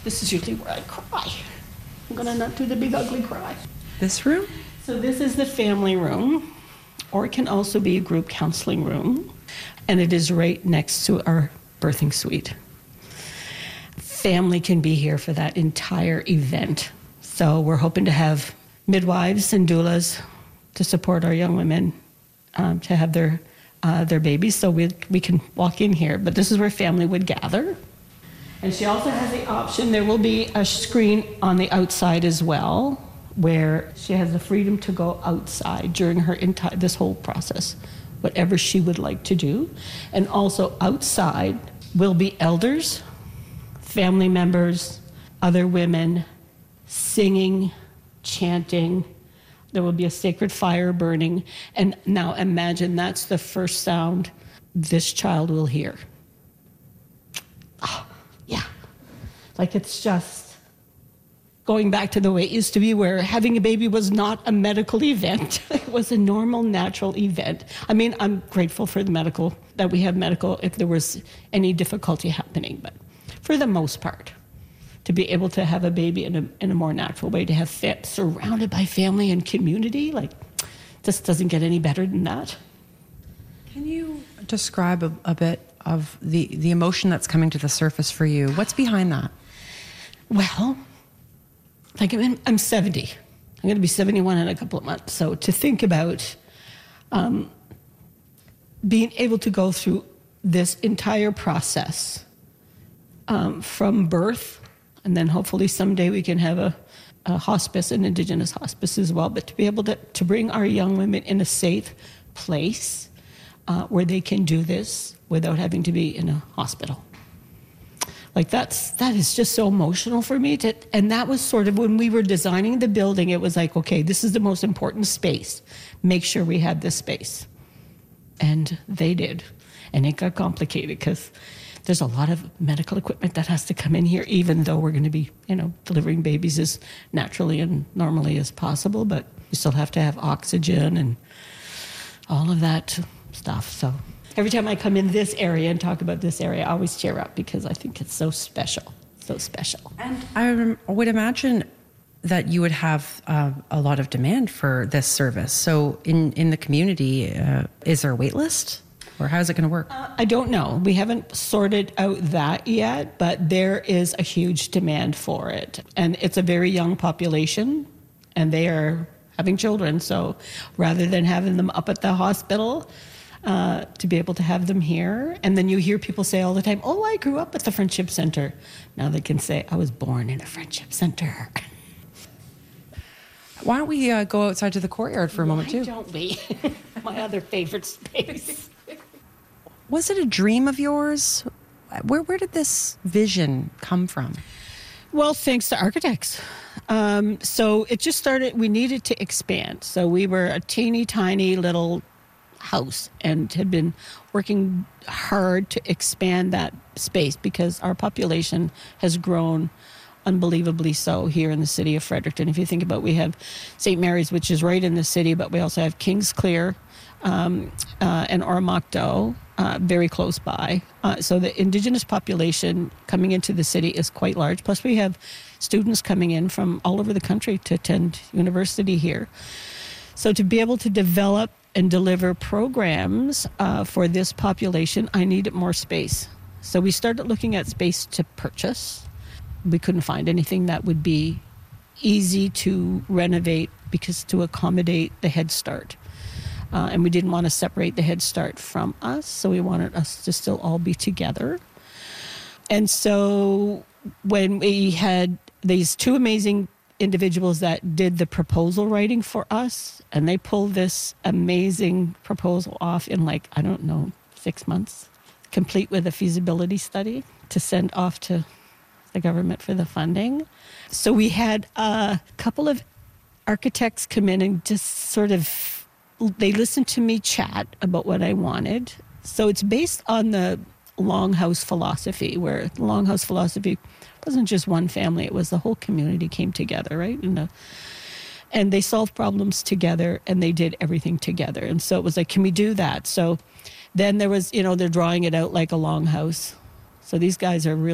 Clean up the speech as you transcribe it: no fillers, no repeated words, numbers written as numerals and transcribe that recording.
This is usually where I cry. I'm going to not do the big ugly cry. This room? So this is the family room, or it can also be a group counseling room, and it is right next to our birthing suite. Family can be here for that entire event. So we're hoping to have midwives and doulas to support our young women to have their babies, so we can walk in here. But this is where family would gather. And she also has the option, there will be a screen on the outside as well, where she has the freedom to go outside during her this whole process, whatever she would like to do. And also outside will be elders, family members, other women, singing, chanting. There will be a sacred fire burning. And now imagine that's the first sound this child will hear. Oh, yeah. Like it's just going back to the way it used to be, where having a baby was not a medical event. It was a normal, natural event. I mean, I'm grateful for that we have medical if there was any difficulty happening. But for the most part, to be able to have a baby in a more natural way, to have surrounded by family and community, like, this doesn't get any better than that. Can you describe a bit of the emotion that's coming to the surface for you? What's behind that? Well, like I'm 70. I'm going to be 71 in a couple of months. So to think about being able to go through this entire process from birth, and then hopefully someday we can have a hospice, an Indigenous hospice as well, but to be able to bring our young women in a safe place where they can do this without having to be in a hospital. Like that is just so emotional for me. And that was sort of when we were designing the building, it was like, okay, this is the most important space. Make sure we have this space. And they did. And it got complicated because there's a lot of medical equipment that has to come in here, even though we're going to be, delivering babies as naturally and normally as possible. But you still have to have oxygen and all of that stuff. So every time I come in this area and talk about this area, I always cheer up because I think it's so special, so special. And I would imagine that you would have a lot of demand for this service. So in the community, is there a wait list? Or how's it going to work? I don't know. We haven't sorted out that yet, but there is a huge demand for it. And it's a very young population, and they are having children. So rather than having them up at the hospital, to be able to have them here. And then you hear people say all the time, oh, I grew up at the Friendship Center. Now they can say, I was born in a Friendship Center. Why don't we go outside to the courtyard for a moment, too? Why don't we? My other favorite space. Was it a dream of yours? Where did this vision come from? Well, thanks to architects. So it just started, we needed to expand. So we were a teeny tiny little house and had been working hard to expand that space because our population has grown unbelievably so here in the city of Fredericton. If you think about, we have St. Mary's, which is right in the city, but we also have Kingsclear and Oromocto very close by. So the Indigenous population coming into the city is quite large. Plus we have students coming in from all over the country to attend university here. So to be able to develop and deliver programs for this population, I needed more space. So we started looking at space to purchase. We couldn't find anything that would be easy to renovate because to accommodate the Head Start. And we didn't want to separate the Head Start from us, so we wanted us to still all be together. And so when we had these two amazing individuals that did the proposal writing for us, and they pulled this amazing proposal off in 6 months, complete with a feasibility study to send off to the government for the funding. So we had a couple of architects come in and just sort of, they listened to me chat about what I wanted. So it's based on the Longhouse philosophy, where the Longhouse philosophy wasn't just one family, it was the whole community came together, right? And they solved problems together and they did everything together. And so it was like, can we do that? So then there was, they're drawing it out like a longhouse. So these guys are really